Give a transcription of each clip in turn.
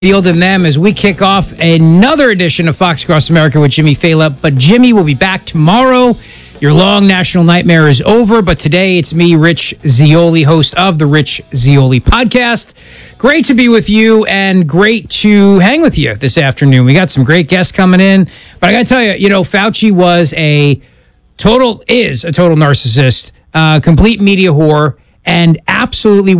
Fielding them as we kick off another edition of Fox Across America with Jimmy Failla. But Jimmy will be back tomorrow. Your long national nightmare is over, but today it's me, Rich Zeoli, host of the Rich Zeoli podcast. Great to be with you and great to hang with you this afternoon. We got some great guests coming in, but I got to tell you, Fauci is a total narcissist, complete media whore, and absolutely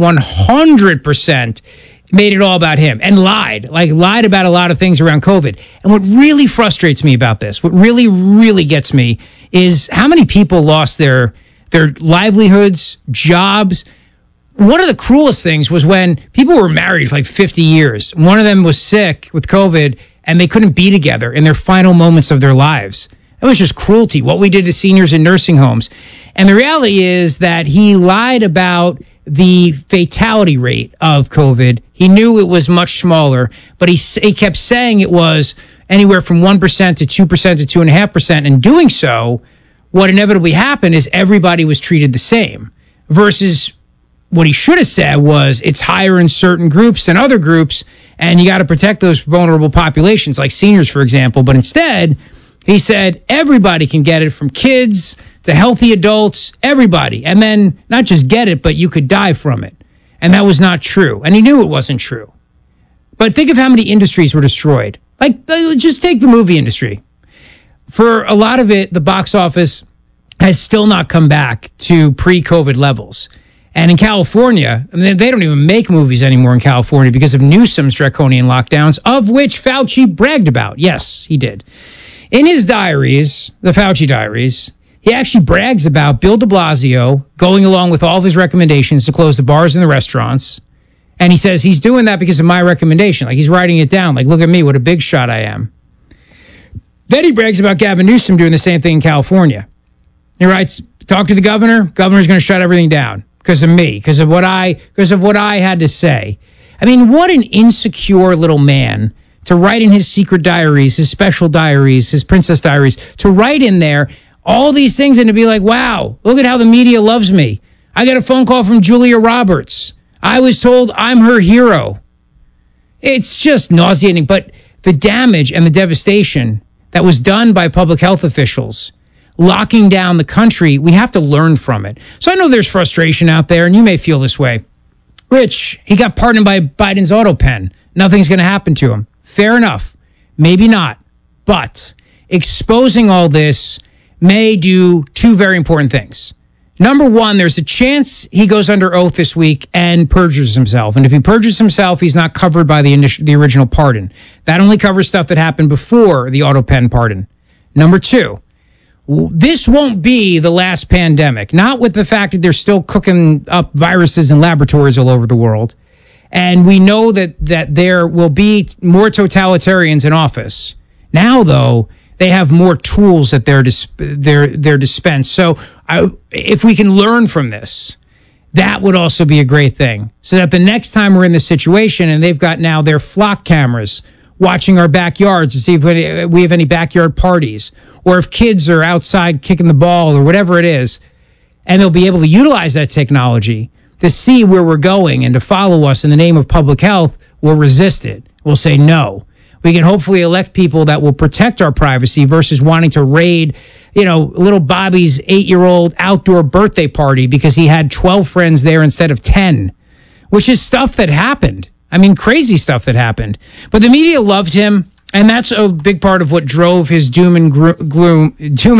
100% made it all about him and lied about a lot of things around COVID. And what really frustrates me about this, what really, really gets me is how many people lost their livelihoods, jobs. One of the cruelest things was when people were married for like 50 years. One of them was sick with COVID and they couldn't be together in their final moments of their lives. That was just cruelty, what we did to seniors in nursing homes. And the reality is that he lied about the fatality rate of COVID. He knew it was much smaller, but he kept saying it was anywhere from 1% to 2% to 2.5%. And doing so, what inevitably happened is everybody was treated the same. Versus what he should have said was it's higher in certain groups than other groups, and you got to protect those vulnerable populations, like seniors, for example. But instead, he said everybody can get it, from kids to healthy adults, everybody. And then not just get it, but you could die from it. And that was not true. And he knew it wasn't true. But think of how many industries were destroyed. Like, just take the movie industry. For a lot of it, the box office has still not come back to pre-COVID levels. And in California, they don't even make movies anymore in California because of Newsom's draconian lockdowns, of which Fauci bragged about. Yes, he did. In his diaries, the Fauci diaries, he actually brags about Bill de Blasio going along with all of his recommendations to close the bars and the restaurants. And he says he's doing that because of my recommendation. Like, he's writing it down. Like, look at me, what a big shot I am. Then he brags about Gavin Newsom doing the same thing in California. He writes, talk to the governor. Governor's going to shut everything down because of me, because of what I had to say. I mean, what an insecure little man to write in his secret diaries, his special diaries, his princess diaries, to write in there all these things and to be like, wow, look at how the media loves me. I got a phone call from Julia Roberts. I was told I'm her hero. It's just nauseating. But the damage and the devastation that was done by public health officials locking down the country, we have to learn from it. So I know there's frustration out there, and you may feel this way. Rich, he got pardoned by Biden's auto pen. Nothing's going to happen to him. Fair enough. Maybe not. But exposing all this may do two very important things. Number one, there's a chance he goes under oath this week and perjures himself. And if he perjures himself, he's not covered by the original pardon. That only covers stuff that happened before the auto pen pardon. Number two, this won't be the last pandemic. Not with the fact that they're still cooking up viruses in laboratories all over the world. And we know that there will be more totalitarians in office. Now, though, they have more tools at their dispense. So if we can learn from this, that would also be a great thing. So that the next time we're in this situation and they've got now their flock cameras watching our backyards to see if we have any backyard parties, or if kids are outside kicking the ball or whatever it is, and they'll be able to utilize that technology to see where we're going and to follow us in the name of public health, we'll resist it. We'll say no. We can hopefully elect people that will protect our privacy versus wanting to raid, little Bobby's 8-year-old outdoor birthday party because he had 12 friends there instead of 10, which is stuff that happened. I mean, crazy stuff that happened. But the media loved him, and that's a big part of what drove his doom and gloom,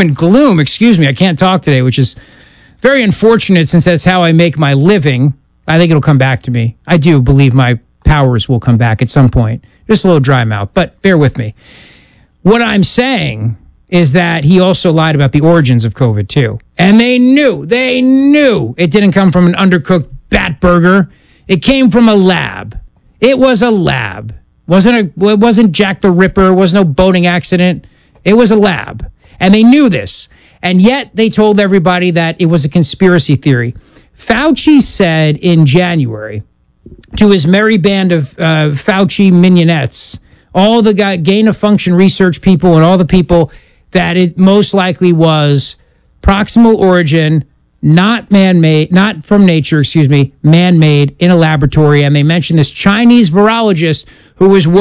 I can't talk today, which is very unfortunate since that's how I make my living. I think it'll come back to me. I do believe my powers will come back at some point. Just a little dry mouth, but bear with me. What I'm saying is that he also lied about the origins of COVID too. And they knew it didn't come from an undercooked bat burger. It came from a lab. It was a lab. It wasn't Jack the Ripper. It was no boating accident. It was a lab. And they knew this. And yet they told everybody that it was a conspiracy theory. Fauci said in January to his merry band of Fauci mignonettes, all the gain-of-function research people and all the people, that it most likely was proximal origin, not man-made, not from nature, excuse me, man-made in a laboratory. And they mentioned this Chinese virologist who was